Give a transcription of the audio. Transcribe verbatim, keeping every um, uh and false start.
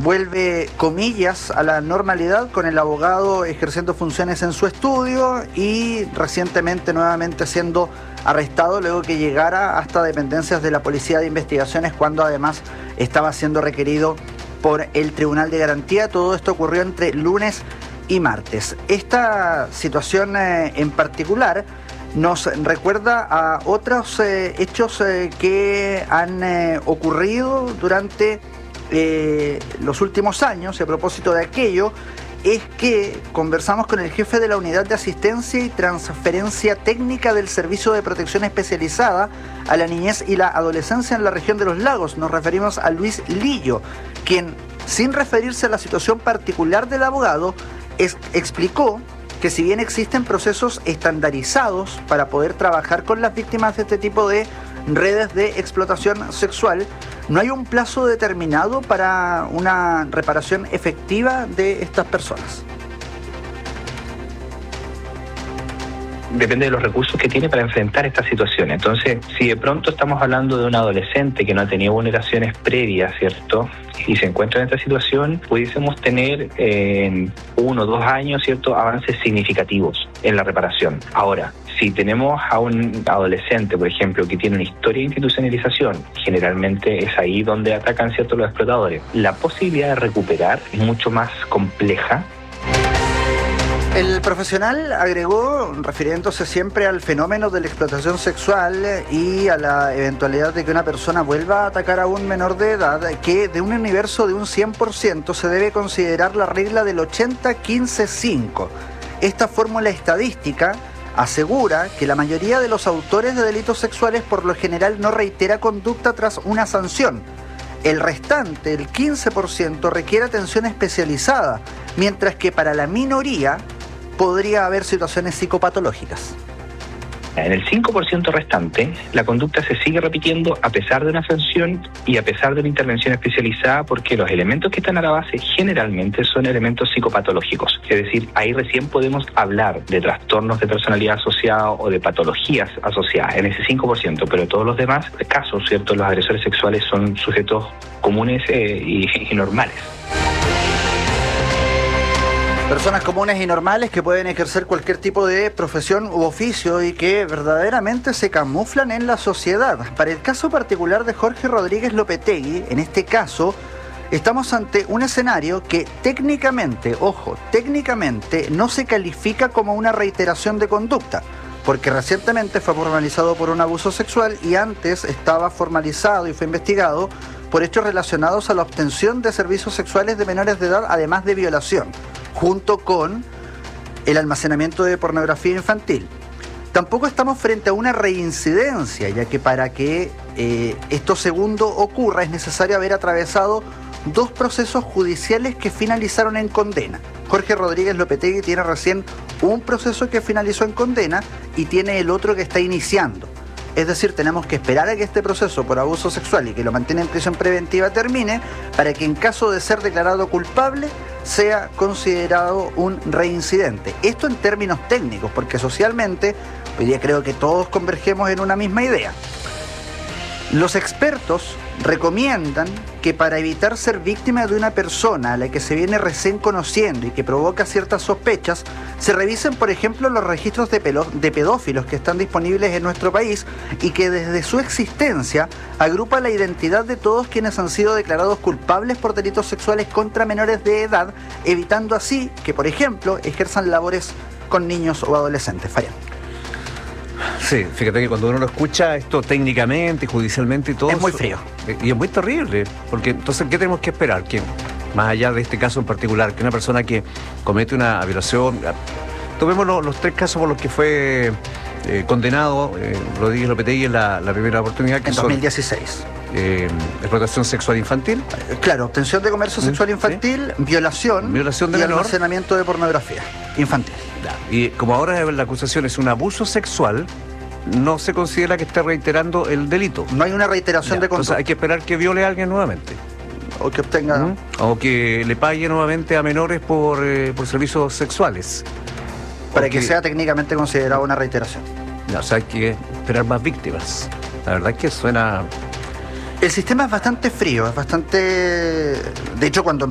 vuelve, comillas, a la normalidad con el abogado ejerciendo funciones en su estudio y recientemente nuevamente siendo arrestado luego que llegara hasta dependencias de la Policía de Investigaciones cuando además estaba siendo requerido por el Tribunal de Garantía. Todo esto ocurrió entre lunes y martes. Esta situación eh, en particular nos recuerda a otros eh, hechos eh, que han eh, ocurrido durante eh, los últimos años. Y a propósito de aquello, es que conversamos con el jefe de la Unidad de Asistencia y Transferencia Técnica del Servicio de Protección Especializada a la Niñez y la Adolescencia en la región de los Lagos. Nos referimos a Luis Lillo, quien, sin referirse a la situación particular del abogado, es, explicó que si bien existen procesos estandarizados para poder trabajar con las víctimas de este tipo de redes de explotación sexual, no hay un plazo determinado para una reparación efectiva de estas personas. Depende de los recursos que tiene para enfrentar esta situación. Entonces, si de pronto estamos hablando de un adolescente que no ha tenido vulneraciones previas, ¿cierto?, y se encuentra en esta situación, pudiésemos tener en eh, uno o dos años, ¿cierto?, avances significativos en la reparación. Ahora, si tenemos a un adolescente, por ejemplo, que tiene una historia de institucionalización, generalmente es ahí donde atacan, ¿cierto?, los explotadores. La posibilidad de recuperar es mucho más compleja. El profesional agregó, refiriéndose siempre al fenómeno de la explotación sexual y a la eventualidad de que una persona vuelva a atacar a un menor de edad, que de un universo de un cien por ciento se debe considerar la regla del ochenta quince cinco. Esta fórmula estadística asegura que la mayoría de los autores de delitos sexuales por lo general no reitera conducta tras una sanción. El restante, el quince por ciento, requiere atención especializada, mientras que para la minoría podría haber situaciones psicopatológicas. En el cinco por ciento restante, la conducta se sigue repitiendo a pesar de una sanción y a pesar de una intervención especializada, porque los elementos que están a la base generalmente son elementos psicopatológicos. Es decir, ahí recién podemos hablar de trastornos de personalidad asociados o de patologías asociadas, en ese cinco por ciento, pero todos los demás casos, ¿cierto?, los agresores sexuales son sujetos comunes eh, y, y normales. Personas comunes y normales que pueden ejercer cualquier tipo de profesión u oficio y que verdaderamente se camuflan en la sociedad. Para el caso particular de Jorge Rodríguez Lopetegui, en este caso, estamos ante un escenario que técnicamente, ojo, técnicamente no se califica como una reiteración de conducta, porque recientemente fue formalizado por un abuso sexual y antes estaba formalizado y fue investigado por hechos relacionados a la obtención de servicios sexuales de menores de edad, además de violación, junto con el almacenamiento de pornografía infantil. Tampoco estamos frente a una reincidencia, ya que para que eh, esto segundo ocurra es necesario haber atravesado dos procesos judiciales que finalizaron en condena. Jorge Rodríguez Lopetegui tiene recién un proceso que finalizó en condena y tiene el otro que está iniciando. Es decir, tenemos que esperar a que este proceso por abuso sexual y que lo mantiene en prisión preventiva termine para que en caso de ser declarado culpable sea considerado un reincidente. Esto en términos técnicos, porque socialmente hoy día creo que todos convergemos en una misma idea. Los expertos recomiendan que para evitar ser víctima de una persona a la que se viene recién conociendo y que provoca ciertas sospechas, se revisen, por ejemplo, los registros de, pelo, de pedófilos que están disponibles en nuestro país y que desde su existencia agrupa la identidad de todos quienes han sido declarados culpables por delitos sexuales contra menores de edad, evitando así que, por ejemplo, ejerzan labores con niños o adolescentes. Fabián. Sí, fíjate que cuando uno lo escucha esto técnicamente, judicialmente y todo... Es muy frío. Y es muy terrible, porque entonces, ¿qué tenemos que esperar? Que, más allá de este caso en particular, que una persona que comete una violación... Tomemos los, los tres casos por los que fue eh, condenado eh, Rodríguez Lopetegui en la, la primera oportunidad. Que en dos mil dieciséis. Son, eh, explotación sexual infantil. Claro, obtención de comercio sexual infantil, ¿sí? violación, violación de y menor. Almacenamiento de pornografía infantil. Y como ahora la acusación es un abuso sexual, no se considera que esté reiterando el delito. No hay una reiteración ya, de conducta. Entonces hay que esperar que viole a alguien nuevamente. O que obtenga... ¿Mm? O que le pague nuevamente a menores por, eh, por servicios sexuales. Para o que, que sea técnicamente considerado una reiteración. Ya, o sea, hay que esperar más víctimas. La verdad es que suena... El sistema es bastante frío, es bastante... De hecho, cuando